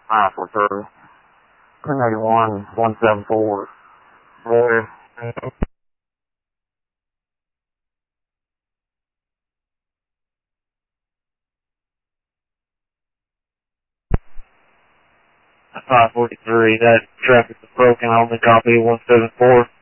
543. 1081, 174. Roy. 543, that traffic is broken, only copy 174.